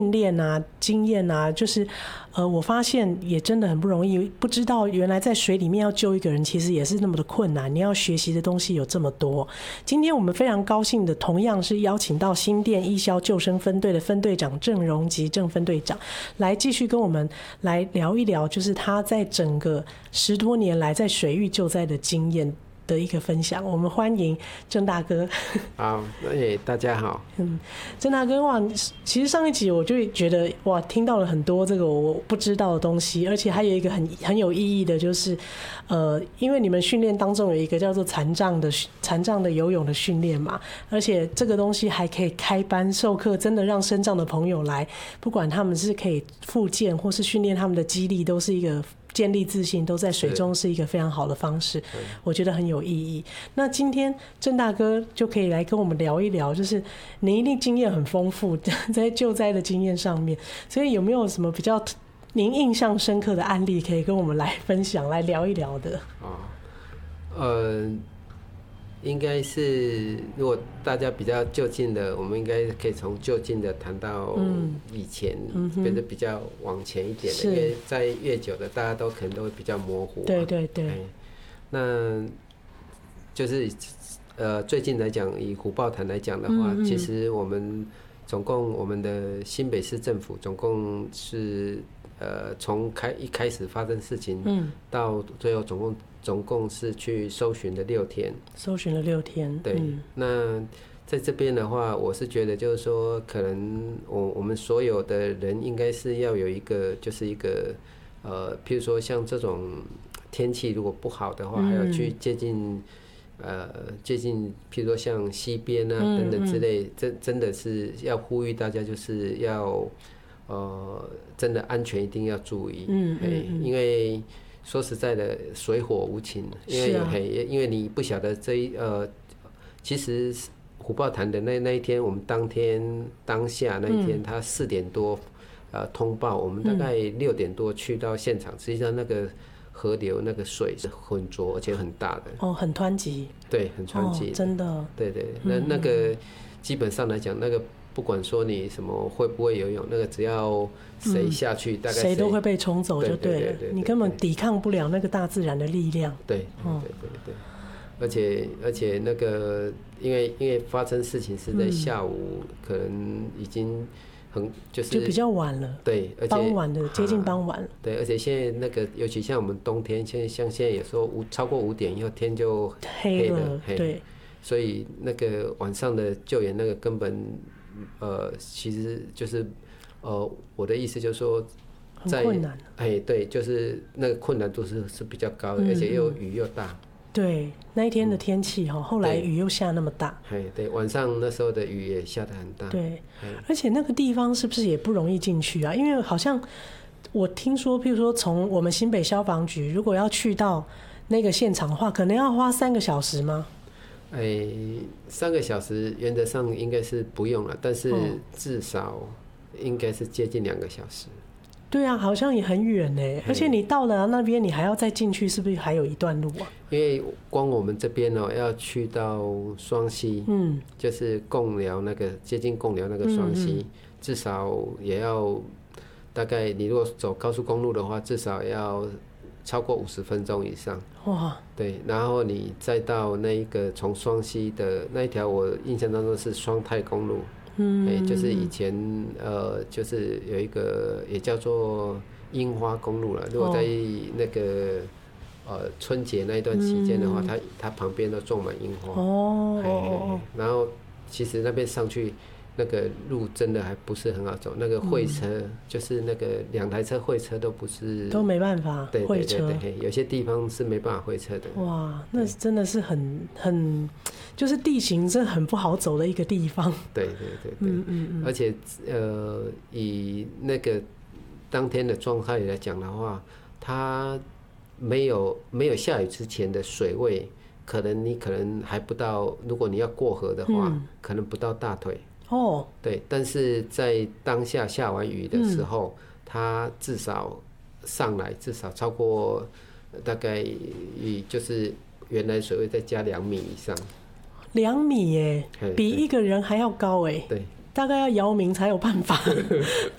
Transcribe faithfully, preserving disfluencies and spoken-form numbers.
训练啊、经验啊，就是呃，我发现也真的很不容易。不知道原来在水里面要救一个人，其实也是那么的困难。你要学习的东西有这么多。今天我们非常高兴的，同样是邀请到新店义消救生分队的分队长郑荣吉郑分队长，来继续跟我们来聊一聊，就是他在整个十多年来在水域救灾的经验的一个分享。我们欢迎郑大哥。 好，哎，大家好。 嗯，郑大哥，哇，其实上一集我就觉得哇，听到了很多这个我不知道的东西，而且还有一个很很有意义的，就是呃，因为你们训练当中有一个叫做残障的残障的游泳的训练嘛，而且这个东西还可以开班授课，真的让身障的朋友来，不管他们是可以复健或是训练他们的肌力，都是一个建立自信，都在水中是一个非常好的方式，我觉得很有意义。那今天郑大哥就可以来跟我们聊一聊，就是您一定经验很丰富，在救灾的经验上面，所以有没有什么比较您印象深刻的案例可以跟我们来分享、来聊一聊的？ 哦，呃，应该是如果大家比较就近的，我们应该可以从就近的谈到以前，变得比较往前一点的，因为在越久的，大家都可能都会比较模糊、啊。对对对。那就是呃，最近来讲，以虎豹潭来讲的话，嗯嗯其实我们总共我们的新北市政府总共是呃，从开一开始发生事情，嗯，到最后总共。总共是去搜寻了六天， 搜寻了六天。 对，嗯、那在这边的话，我是觉得就是说，可能我我们所有的人应该是要有一个，就是一个呃，譬如说像这种天气如果不好的话，嗯、还要去接近呃接近，譬如说像溪边啊、嗯、等等之类，真真的是要呼吁大家，就是要呃真的安全一定要注意，嗯嗯嗯因为。说实在的，水火无情，因为、啊、因为你不晓得这一呃，其实虎豹潭的那那一天，我们当天当下那一天，嗯、他四点多呃通报，我们大概六点多去到现场，实际上那个河流那个水是浑浊而且很大的， 哦，很湍急， 对，很湍急、哦， 真的， 对对，那那个基本上来讲，那个。不管说你什么会不会游泳，那个只要谁下去，嗯、大概谁都会被冲走就对了。对对对对对你根本抵抗不了那个大自然的力量。 对，嗯、对对对。而且而且那个，因为因为发生事情是在下午，嗯、可能已经很就是就比较晚了。 对，而且傍晚的接近傍晚了。 对，而且现在那个，尤其像我们冬天，现在像现在有时候五超过五点以后天就黑了， 黑了对。 所以那个晚上的救援那个根本。呃，其实就是，呃，我的意思就是说， 在很困难。 哎，对，就是那个困难度是是比较高的，嗯、而且又雨又大。 对，那一天的天气哈，嗯、后来雨又下那么大。 哎，对，晚上那时候的雨也下得很大。 对，而且那个地方是不是也不容易进去啊？因为好像我听说，譬如说从我们新北消防局，如果要去到那个现场的话，可能要花三个小时吗？ 哎、欸，三个小时原则上应该是不用了，但是至少应该是接近两个小时。 对啊，好像也很远呢，而且你到了那边，你还要再进去，是不是还有一段路啊？ 因为光我们这边哦、喔，要去到双溪，嗯，就是贡寮那个接近贡寮那个双溪，嗯嗯至少也要大概你如果走高速公路的话，至少要。超过五十分钟以上，哇！对，然后你再到那一个从双溪的那一条，我印象当中是双泰公路，嗯，欸、就是以前呃，就是有一个也叫做樱花公路了。如果在那个、哦、呃春节那一段期间的话，嗯、它它旁边都种满樱花，哦嘿嘿嘿，然后其实那边上去。那个路真的还不是很好走，那个会车、嗯、就是那个两台车会车都不是都没办法会车， 对对对对，有些地方是没办法会车的。 哇，那真的是很很就是地形真的很不好走的一个地方。 对对对对，嗯嗯嗯，而且呃以那个当天的状态来讲的话，它没有没有下雨之前的水位，可能你可能还不到，如果你要过河的话，嗯、可能不到大腿。哦，对，但是在当下下完雨的时候，嗯、它至少上来至少超过大概就是原来水位再加两米以上。 两米耶，比一个人还要高哎。 对， 大概要姚明才有办法